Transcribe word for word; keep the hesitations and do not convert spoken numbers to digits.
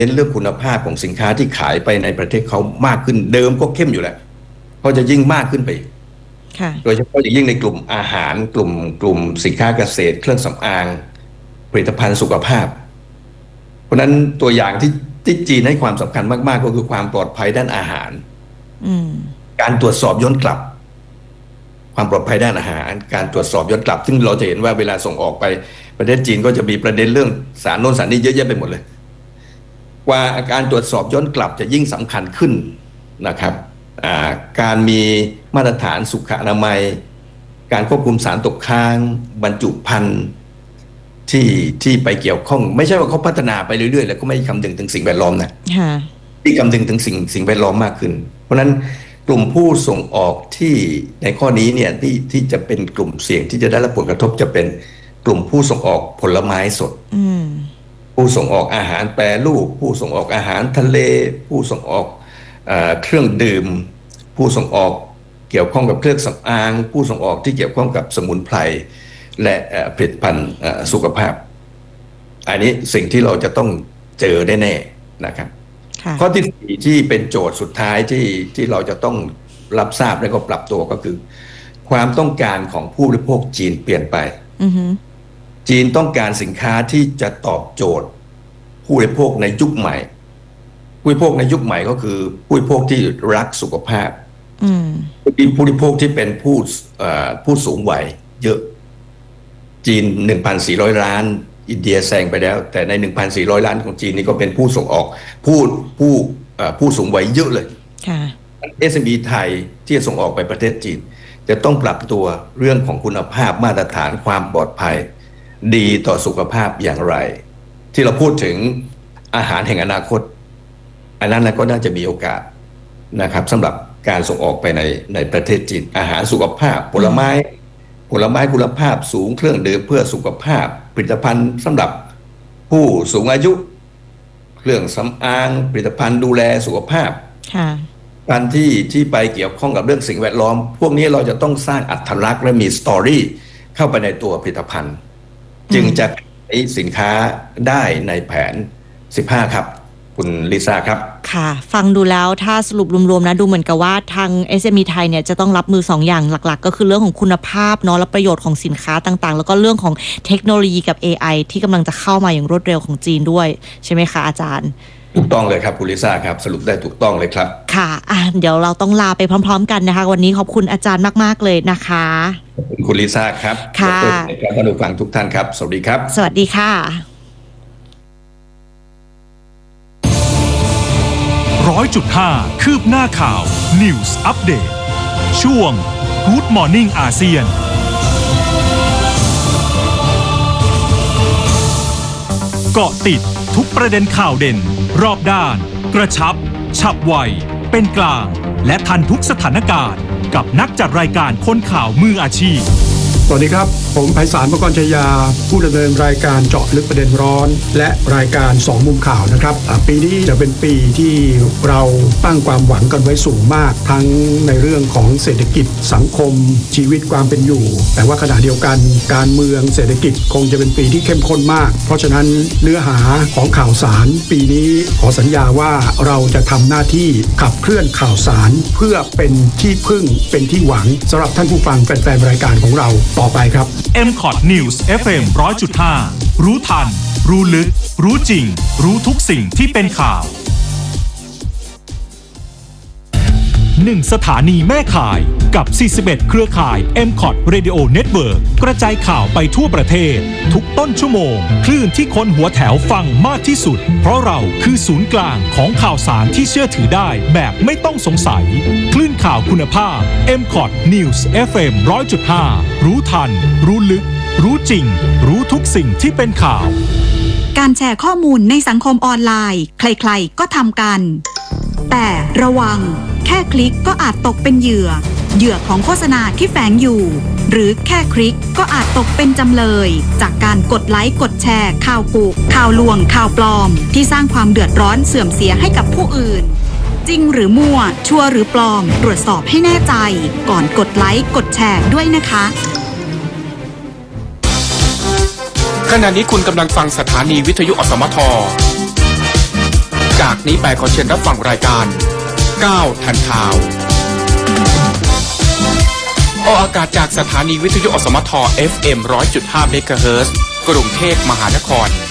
เน้นเรื่องคุณภาพของสินค้าที่ขายไปในประเทศเขามากขึ้นเดิมก็เข้มอยู่แล้วเขาจะยิ่งมากขึ้นไปโดยเฉพาะอย่างยิ่งในกลุ่มอาหารกลุ่มกลุ่มสินค้าเกษตรเครื่องสำอางผลิตภัณฑ์สุขภาพเพราะนั้นตัวอย่างที่ที่จีนให้ความสำคัญมากๆก็คือความปลอดภัยด้านอาหารการตรวจสอบย้อนกลับความปลอดภัยด้านอาหารการตรวจสอบย้อนกลับซึ่งเราจะเห็นว่าเวลาส่งออกไปประเทศจีนก็จะมีประเด็นเรื่องสารโน้นสารนี้เยอะแยะไปหมดเลยว่าการตรวจสอบย้อนกลับจะยิ่งสำคัญขึ้นนะครับการมีมาตรฐานสุขอนามัยการควบคุมสารตกค้างบรรจุภัณฑ์ที่ที่ไปเกี่ยวข้องไม่ใช่ว่าเขาพัฒนาไปเรื่อยๆแล้วก็ไม่คำนึงถึงสิ่งแวดล้อมนะที่คำนึงถึงสิ่งสิ่งแวดล้อมมากขึ้นเพราะฉะนั้นกลุ่มผู้ส่งออกที่ในข้อนี้เนี่ยที่ที่จะเป็นกลุ่มเสี่ยงที่จะได้รับผลกระทบจะเป็นกลุ่มผู้ส่งออกผลไม้สดผู้ส่งออกอาหารแปรรูปผู้ส่งออกอาหารทะเลผู้ส่งออกเครื่องดื่มผู้ส่งออกเกี่ยวข้องกับเครื่องสำอางผู้ส่งออกที่เกี่ยวข้องกับสมุนไพรและผลิตภัณฑ์สุขภาพอันนี้สิ่งที่เราจะต้องเจอแน่ๆนะครับข้อที่สี่ที่เป็นโจทย์สุดท้ายที่ที่เราจะต้องรับทราบและก็ปรับตัวก็คือความต้องการของผู้บริโภคจีนเปลี่ยนไปจีนต้องการสินค้าที่จะตอบโจทย์ผู้บริโภคในยุคใหม่ผู้บริโภคในยุคใหม่ก็คือผู้บริโภคที่รักสุขภาพผู้บริโภคที่เป็นผู้ผู้สูงวัยเยอะจีน หนึ่งพันสี่ร้อย ล้านอินเดียแซงไปแล้วแต่ใน หนึ่งพันสี่ร้อย ล้านของจีนนี่ก็เป็นผู้ส่งออกผู้ผู้ผู้สูงวัยเยอะเลย เอส เอ็ม อี ไทยที่จะส่งออกไปประเทศจีนจะต้องปรับตัวเรื่องของคุณภาพมาตรฐานความปลอดภัยดีต่อสุขภาพอย่างไรที่เราพูดถึงอาหารแห่งอนาคตอันนั้นก็น่าจะมีโอกาสนะครับสำหรับการส่งออกไปในในประเทศจีนอาหารสุขภาพผลไม้ผลไม้คุณภาพสูงเครื่องดื่มเพื่อสุขภาพผลิตภัณฑ์สำหรับผู้สูงอายุเครื่องสำอางผลิตภัณฑ์ดูแลสุขภาพการที่ที่ไปเกี่ยวข้องกับเรื่องสิ่งแวดล้อมพวกนี้เราจะต้องสร้างอัตลักษณ์และมีสตอรี่เข้าไปในตัวผลิตภัณฑ์จึงจะขายสินค้าได้ในแผนสิบห้าครับคุณลิซ่าครับค่ะฟังดูแล้วถ้าสรุปรวมๆนะดูเหมือนกับว่าทาง เอส เอ็ม อี ไทยเนี่ยจะต้องรับมือสองอย่างหลักๆก็คือเรื่องของคุณภาพเนาะและประโยชน์ของสินค้าต่างๆแล้วก็เรื่องของเทคโนโลยีกับ เอ ไอ ที่กำลังจะเข้ามาอย่างรวดเร็วของจีนด้วยใช่ไหมคะอาจารย์ถูกต้องเลยครับคุณลิซ่าครับสรุปได้ถูกต้องเลยครับค่ะอ่ะเดี๋ยวเราต้องลาไปพร้อมๆกันนะคะวันนี้ขอบคุณอาจารย์มากๆเลยนะคะขอบคุณคุณลิซ่าครับค่ะท่านผู้ฟังทุกท่านครับสวัสดีครับสวัสดีค่ะร้อยจุดห้าคืบหน้าข่าว News Update ช่วง Good Morning อาเซียนเกาะติดทุกประเด็นข่าวเด่นรอบด้านกระชับฉับไวเป็นกลางและทันทุกสถานการณ์กับนักจัดรายการคนข่าวมืออาชีพสวัสดีครับผมไพศาล มกร ชัยยาผู้ดำเนินรายการเจาะลึกประเด็นร้อนและรายการสองมุมข่าวนะครับปีนี้จะเป็นปีที่เราตั้งความหวังกันไว้สูงมากทั้งในเรื่องของเศรษฐกิจสังคมชีวิตความเป็นอยู่แต่ว่าขณะเดียวกันการเมืองเศรษฐกิจคงจะเป็นปีที่เข้มข้นมากเพราะฉะนั้นเนื้อหาของข่าวสารปีนี้ขอสัญญาว่าเราจะทำหน้าที่ขับเคลื่อนข่าวสารเพื่อเป็นที่พึ่งเป็นที่หวังสำหรับท่านผู้ฟังแฟนๆรายการของเราต่อไปครับเอ็ม คอท News เอฟ เอ็ม หนึ่งร้อยจุดห้า รู้ทันรู้ลึกรู้จริงรู้ทุกสิ่งที่เป็นข่าวหนึ่งสถานีแม่ข่ายกับสี่สิบเอ็ดเครือข่าย เอ็ม คอท Radio Network กระจายข่าวไปทั่วประเทศทุกต้นชั่วโมงคลื่นที่คนหัวแถวฟังมากที่สุดเพราะเราคือศูนย์กลางของข่าวสารที่เชื่อถือได้แบบไม่ต้องสงสัยคลื่นข่าวคุณภาพ เอ็ม คอท News เอฟ เอ็ม หนึ่งร้อยจุดห้า รู้ทันรู้ลึกรู้จริงรู้ทุกสิ่งที่เป็นข่าวการแชร์ข้อมูลในสังคมออนไลน์ใครๆก็ทำกันแต่ระวังแค่คลิกก็อาจตกเป็นเหยื่อเหยื่อของโฆษณาที่แฝงอยู่หรือแค่คลิกก็อาจตกเป็นจำเลยจากการกดไลค์กดแชร์ข่าวกุข่าวลวงข่าวปลอมที่สร้างความเดือดร้อนเสื่อมเสียให้กับผู้อื่นจริงหรือมั่วชัวร์หรือปลอมตรวจสอบให้แน่ใจก่อนกดไลค์กดแชร์ด้วยนะคะขณะนี้คุณกำลังฟังสถานีวิทยุอสมทจากนี้ไปขอเชิญรับฟังรายการก้าวทันข่าวออกอากาศจากสถานีวิทยุอสมท เอฟ เอ็ม หนึ่งร้อยจุดห้า เมกะเฮิรตซ์ กรุงเทพมหานคร